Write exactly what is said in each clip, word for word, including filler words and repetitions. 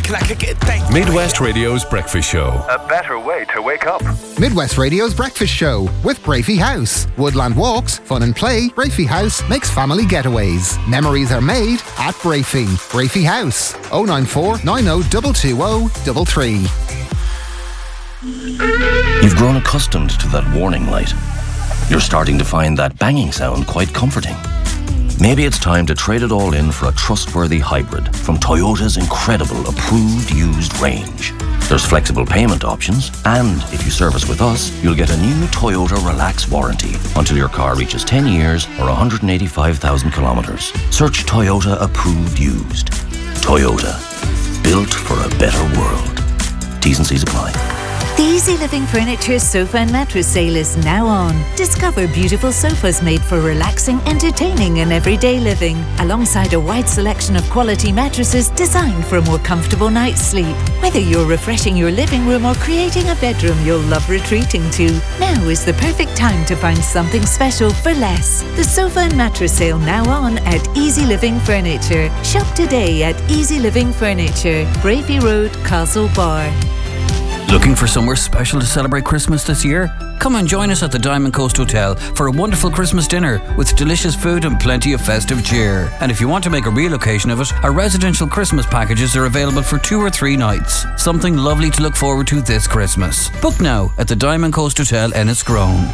Midwest Radio's Breakfast Show. A better way to wake up. Midwest Radio's Breakfast Show with Brafey House. Woodland walks, fun and play. Brafey House makes family getaways. Memories are made at Brafey. Brafey House. oh nine four, nine oh two two oh three three. You've grown accustomed to that warning light. You're starting to find that banging sound quite comforting. Maybe it's time to trade it all in for a trustworthy hybrid from Toyota's incredible approved used range. There's flexible payment options, and if you service with us, you'll get a new Toyota Relax warranty until your car reaches ten years or one hundred eighty-five thousand kilometres. Search Toyota approved used. Toyota, built for a better world. T's and C's apply. The Easy Living Furniture Sofa and Mattress Sale is now on. Discover beautiful sofas made for relaxing, entertaining and everyday living, alongside a wide selection of quality mattresses designed for a more comfortable night's sleep. Whether you're refreshing your living room or creating a bedroom you'll love retreating to, now is the perfect time to find something special for less. The Sofa and Mattress Sale now on at Easy Living Furniture. Shop today at Easy Living Furniture, Brafey Road, Castlebar. Looking for somewhere special to celebrate Christmas this year? Come and join us at the Diamond Coast Hotel for a wonderful Christmas dinner with delicious food and plenty of festive cheer. And if you want to make a real occasion of it, our residential Christmas packages are available for two or three nights. Something lovely to look forward to this Christmas. Book now at the Diamond Coast Hotel Enniscrone.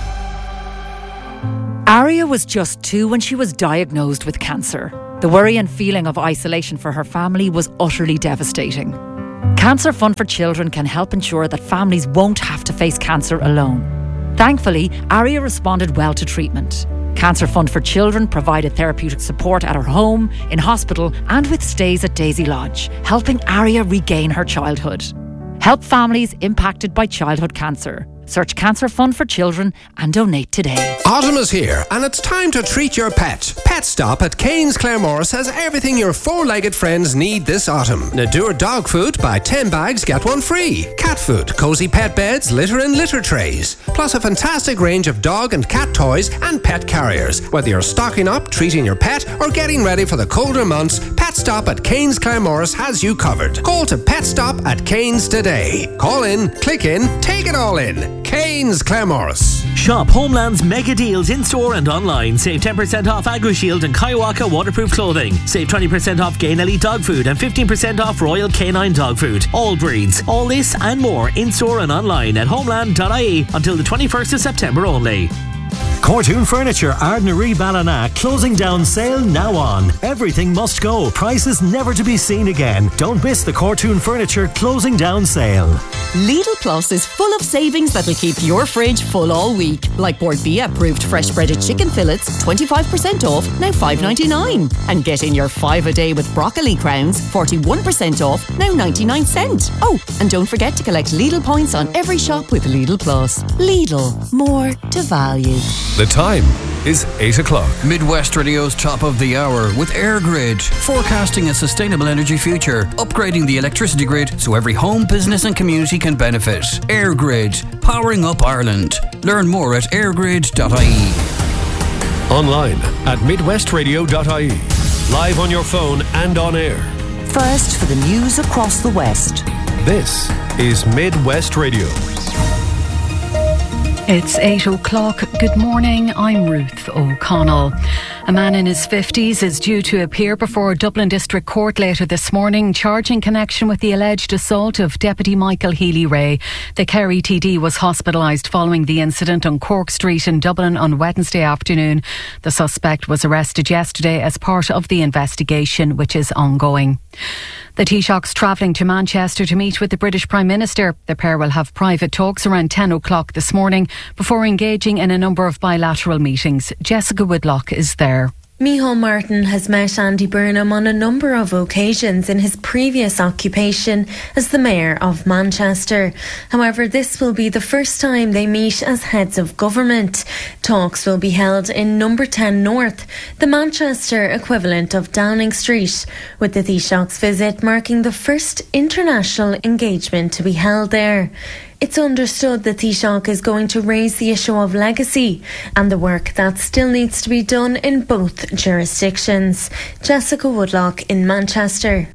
Aria was just two when she was diagnosed with cancer. The worry and feeling of isolation for her family was utterly devastating. Cancer Fund for Children can help ensure that families won't have to face cancer alone. Thankfully, Aria responded well to treatment. Cancer Fund for Children provided therapeutic support at her home, in hospital and with stays at Daisy Lodge, helping Aria regain her childhood. Help families impacted by childhood cancer. Search Cancer Fund for Children and donate today. Autumn is here and it's time to treat your pet. Pet Stop at Cairns Claremorris has everything your four-legged friends need this autumn. Nadur dog food, buy ten bags, get one free. Cat food, cozy pet beds, litter and litter trays. Plus a fantastic range of dog and cat toys and pet carriers. Whether you're stocking up, treating your pet or getting ready for the colder months, Pet Stop at Cairns Claremorris has you covered. Call to Pet Stop at Cairns today. Call in, click in, take it all in. Cairns Claremorris. Shop Homeland's mega deals in store and online. Save ten percent off AgriShield and Kaiwaka waterproof clothing. Save twenty percent off Gain Elite dog food and fifteen percent off Royal Canine dog food. All breeds. All this and more in store and online at homeland dot I E until the twenty-first of September only. Cortoon Furniture, Ardnaree Ballina, closing down sale now on. Everything must go. Prices never to be seen again. Don't miss the Cortoon Furniture closing down sale. Lidl Plus is full of savings that'll keep your fridge full all week. Like Bordbia approved fresh breaded chicken fillets, twenty-five percent off, now five ninety-nine. And get in your five a day with broccoli crowns, forty-one percent off, now ninety-nine cent. Oh, and don't forget to collect Lidl points on every shop with Lidl Plus. Lidl, more to value. The time is eight o'clock. Midwest Radio's top of the hour with EirGrid, forecasting a sustainable energy future, upgrading the electricity grid so every home, business and community can benefit. EirGrid, powering up Ireland. Learn more at airgrid dot I E. Online at midwest radio dot I E. Live on your phone and on air. First for the news across the West. This is Midwest Radio. It's eight o'clock. Good morning, I'm Ruth O'Connell. A man in his fifties is due to appear before Dublin District Court later this morning, charging connection with the alleged assault of Deputy Michael Healy-Rae. The Kerry T D was hospitalised following the incident on Cork Street in Dublin on Wednesday afternoon. The suspect was arrested yesterday as part of the investigation, which is ongoing. The Taoiseach's travelling to Manchester to meet with the British Prime Minister. The pair will have private talks around ten o'clock this morning before engaging in a number of bilateral meetings. Jessica Whitlock is there. Micheál Martin has met Andy Burnham on a number of occasions in his previous occupation as the Mayor of Manchester. However, this will be the first time they meet as heads of government. Talks will be held in Number ten North, the Manchester equivalent of Downing Street, with the Taoiseach's visit marking the first international engagement to be held there. It's understood that Taoiseach is going to raise the issue of legacy and the work that still needs to be done in both jurisdictions. Jessica Woodlock in Manchester.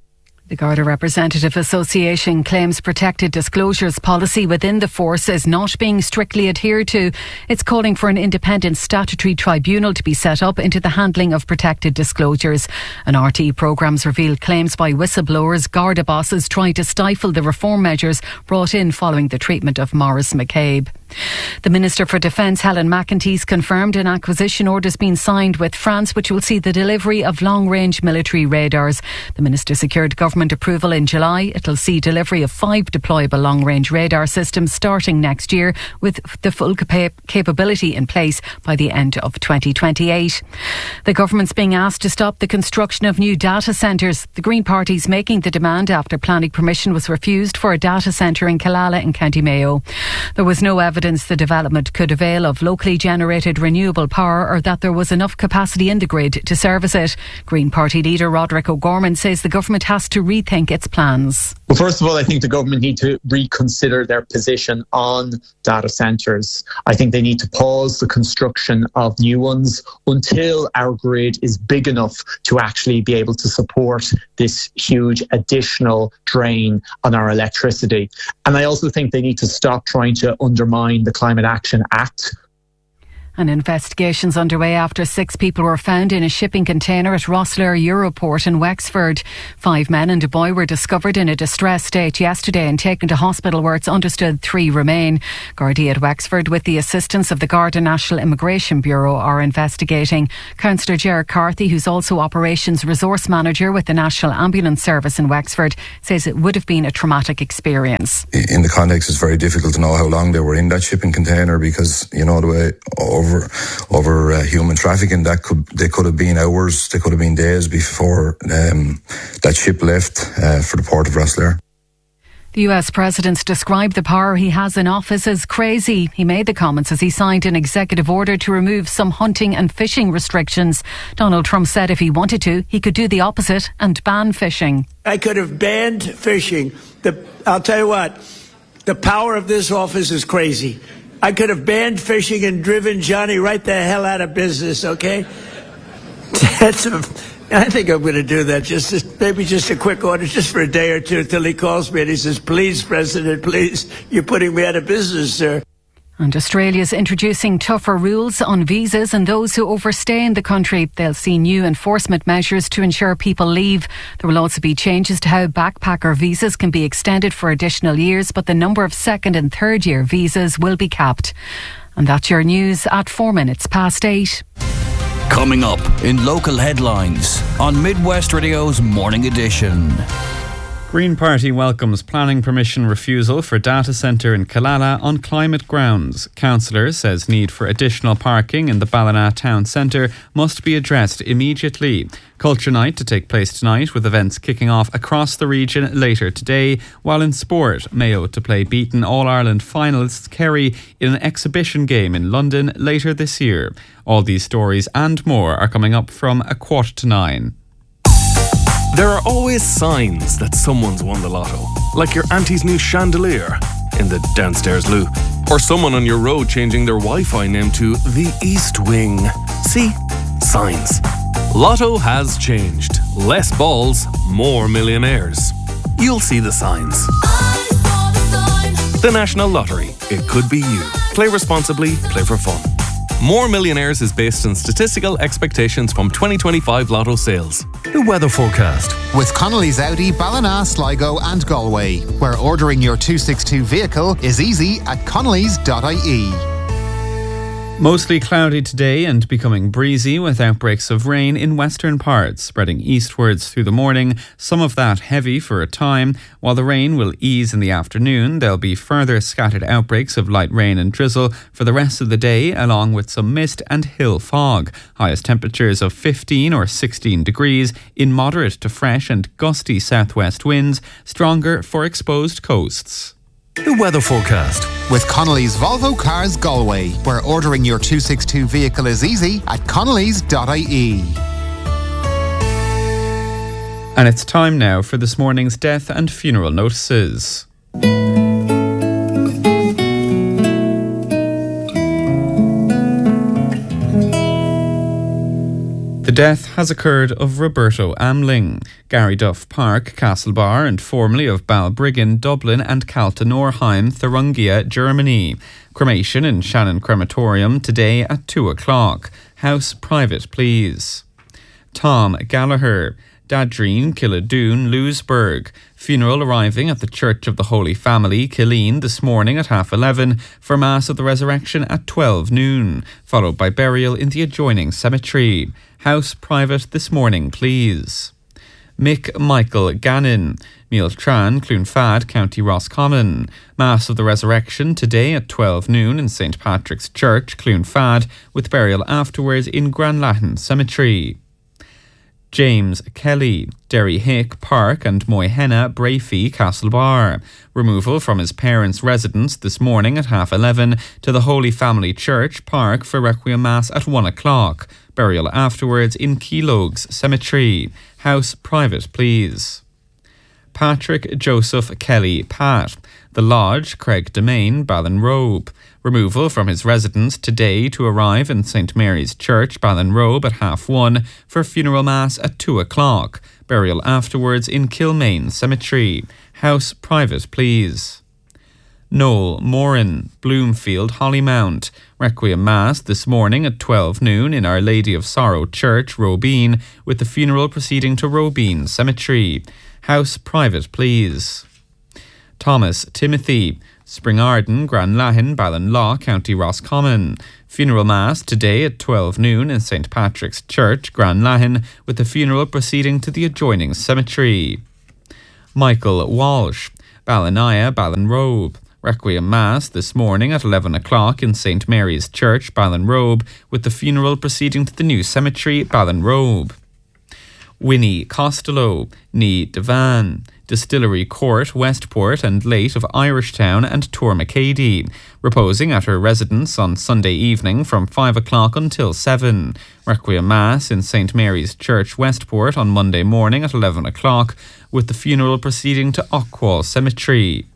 The Garda Representative Association claims protected disclosures policy within the force is not being strictly adhered to. It's calling for an independent statutory tribunal to be set up into the handling of protected disclosures. An R T E programmes revealed claims by whistleblowers Garda bosses trying to stifle the reform measures brought in following the treatment of Maurice McCabe. The Minister for Defence, Helen McEntee, confirmed an acquisition order has been signed with France, which will see the delivery of long-range military radars. The Minister secured government approval in July. It'll see delivery of five deployable long-range radar systems starting next year, with the full capa- capability in place by the end of twenty twenty-eight. The government's being asked to stop the construction of new data centres. The Green Party's making the demand after planning permission was refused for a data centre in Killala in County Mayo. There was no evidence the development could avail of locally generated renewable power or that there was enough capacity in the grid to service it. Green Party leader Roderick O'Gorman says the government has to rethink its plans. Well, first of all, I think the government need to reconsider their position on data centres. I think they need to pause the construction of new ones until our grid is big enough to actually be able to support this huge additional drain on our electricity. And I also think they need to stop trying to undermine the Climate Action Act. An investigation's underway after six people were found in a shipping container at Rosslare Europort in Wexford. Five men and a boy were discovered in a distressed state yesterday and taken to hospital, where it's understood three remain. Gardaí at Wexford, with the assistance of the Garda National Immigration Bureau, are investigating. Councillor Gerard Carthy, who's also Operations Resource Manager with the National Ambulance Service in Wexford, says it would have been a traumatic experience. In the context, it's very difficult to know how long they were in that shipping container because, you know, the way over over over uh, human trafficking, that could they could have been hours, they could have been days before um, that ship left uh, for the port of Rosslare. The U S President described the power he has in office as crazy. He made the comments as he signed an executive order to remove some hunting and fishing restrictions. Donald Trump said if he wanted to, he could do the opposite and ban fishing. I could have banned fishing. The, I'll tell you what, the power of this office is crazy. I could have banned fishing and driven Johnny right the hell out of business, okay? That's a, I think I'm going to do that. Just, just maybe just a quick order, just for a day or two, until he calls me and he says, "Please, President, please, you're putting me out of business, sir." And Australia's introducing tougher rules on visas and those who overstay in the country. They'll see new enforcement measures to ensure people leave. There will also be changes to how backpacker visas can be extended for additional years, but the number of second and third year visas will be capped. And that's your news at four minutes past eight. Coming up in local headlines on Midwest Radio's Morning Edition. Green Party welcomes planning permission refusal for data centre in Killala on climate grounds. Councillor says need for additional parking in the Ballina town centre must be addressed immediately. Culture Night to take place tonight, with events kicking off across the region later today. While in sport, Mayo to play beaten All-Ireland finalists Kerry in an exhibition game in London later this year. All these stories and more are coming up from a quarter to nine. There are always signs that someone's won the lotto, like your auntie's new chandelier in the downstairs loo, or someone on your road changing their Wi-Fi name to the East Wing. See? Signs. Lotto has changed. Less balls, more millionaires. You'll see the signs. The National Lottery. It could be you. Play responsibly, play for fun. More Millionaires is based on statistical expectations from twenty twenty-five Lotto sales. The weather forecast. With Connolly's Audi, Ballina, Sligo and Galway, where ordering your two sixty-two vehicle is easy at connellys dot I E. Mostly cloudy today and becoming breezy with outbreaks of rain in western parts, spreading eastwards through the morning, some of that heavy for a time. While the rain will ease in the afternoon, there'll be further scattered outbreaks of light rain and drizzle for the rest of the day, along with some mist and hill fog. Highest temperatures of fifteen or sixteen degrees in moderate to fresh and gusty southwest winds, stronger for exposed coasts. The weather forecast. With Connolly's Volvo Cars Galway, where ordering your two sixty-two vehicle is easy at connellys dot I E. And it's time now for this morning's death and funeral notices. The death has occurred of Roberto Amling, Gary Duff Park, Castlebar, and formerly of Balbriggan, Dublin, and Kaltenorheim, Thuringia, Germany. Cremation in Shannon Crematorium today at two o'clock. House private, please. Tom Gallagher, Dadreen, Killadoon, Lewisburg. Funeral arriving at the Church of the Holy Family, Killeen, this morning at half eleven for Mass of the Resurrection at twelve noon, followed by burial in the adjoining cemetery. House private this morning, please. Mick Michael Gannon, Mealtran, Cloonfad, County Roscommon. Mass of the Resurrection today at twelve noon in Saint Patrick's Church, Cloonfad, with burial afterwards in Granlatin Cemetery. James Kelly, Derry Hick Park and Moyhenna, Brafey, Castlebar. Removal from his parents' residence this morning at half eleven to the Holy Family Church, Park, for Requiem Mass at one o'clock. Burial afterwards in Keelogues Cemetery. House private, please. Patrick Joseph Kelly, Pat. The Lodge, Craig Domain, Ballinrobe. Removal from his residence today to arrive in Saint Mary's Church, Ballinrobe, at half one for funeral mass at two o'clock. Burial afterwards in Kilmaine Cemetery. House private, please. Noel Moran, Bloomfield, Hollymount. Requiem Mass this morning at twelve noon in Our Lady of Sorrow Church, Robine, with the funeral proceeding to Robine Cemetery. House private, please. Thomas Timothy, Springarden, Granlahin, Ballinlaw, County Roscommon. Funeral Mass today at twelve noon in Saint Patrick's Church, Granlahin, with the funeral proceeding to the adjoining cemetery. Michael Walsh, Ballinaya, Ballinrobe. Requiem Mass this morning at eleven o'clock in Saint Mary's Church, Ballinrobe, with the funeral proceeding to the new cemetery, Ballinrobe. Winnie Costello, Ní Devan, Distillery Court, Westport, and late of Irishtown and Tourmacady, reposing at her residence on Sunday evening from five o'clock until seven. Requiem Mass in Saint Mary's Church, Westport, on Monday morning at eleven o'clock, with the funeral proceeding to Ockwall Cemetery.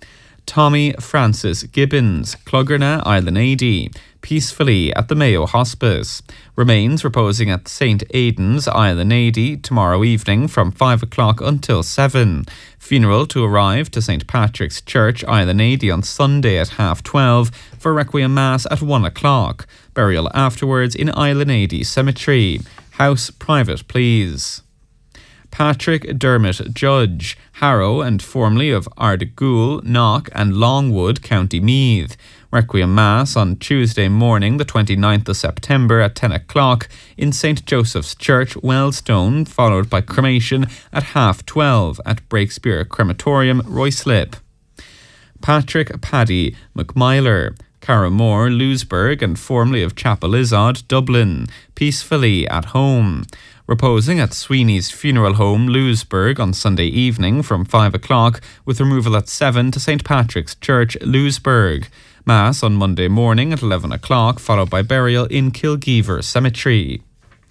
Tommy Francis Gibbons, Clogherna, Island peacefully at the Mayo Hospice. Remains reposing at Saint Aidan's, Island tomorrow evening from five o'clock until seven. Funeral to arrive to Saint Patrick's Church, Island on Sunday at half twelve for Requiem Mass at one o'clock. Burial afterwards in Island Cemetery. House private, please. Patrick Dermot Judge, Harrow and formerly of Ardegool, Knock and Longwood, County Meath. Requiem Mass on Tuesday morning, the twenty-ninth of September at ten o'clock in Saint Joseph's Church, Wellstone, followed by cremation at half twelve at Breakspear Crematorium, Ruislip. Patrick Paddy McMyler, Carramore, Lewisburg and formerly of Chapel Izod, Dublin, peacefully at home. Reposing at Sweeney's Funeral Home, Lewisburg, on Sunday evening from five o'clock, with removal at seven to Saint Patrick's Church, Lewisburg. Mass on Monday morning at eleven o'clock, followed by burial in Kilgeever Cemetery.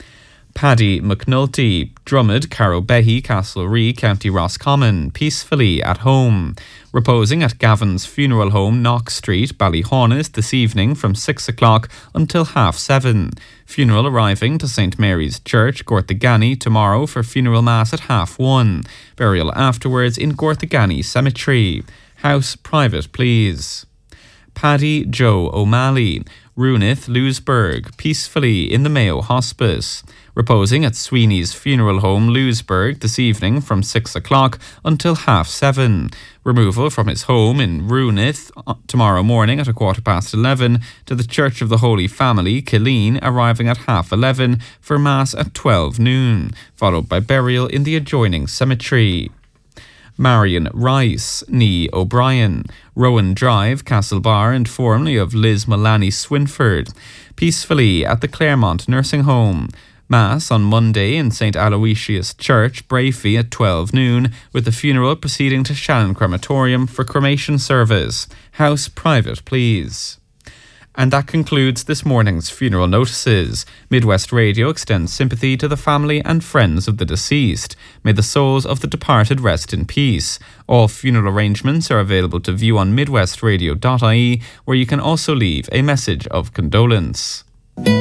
Paddy McNulty, Drummond, Carrowbehy, Castlerea, County Roscommon, peacefully at home. Reposing at Gavin's Funeral Home, Knox Street, Ballyhaunis, this evening from six o'clock until half seven. Funeral arriving to Saint Mary's Church, Gortagany, tomorrow for funeral mass at half one. Burial afterwards in Gortagany Cemetery. House private, please. Paddy Joe O'Malley, Runith, Lewisburg, peacefully in the Mayo Hospice. Reposing at Sweeney's Funeral Home, Lewisburg, this evening from six o'clock until half seven. Removal from his home in Runith tomorrow morning at a quarter past eleven to the Church of the Holy Family, Killeen, arriving at half eleven for Mass at twelve noon, followed by burial in the adjoining cemetery. Marion Rice, Nee O'Brien, Rowan Drive, Castlebar, and formerly of Liz Mullaney Swinford, peacefully at the Claremont Nursing Home. Mass on Monday in Saint Aloysius Church, Brafey, at twelve noon, with the funeral proceeding to Shannon Crematorium for cremation service. House private, please. And that concludes this morning's funeral notices. Midwest Radio extends sympathy to the family and friends of the deceased. May the souls of the departed rest in peace. All funeral arrangements are available to view on midwest radio dot I E, where you can also leave a message of condolence.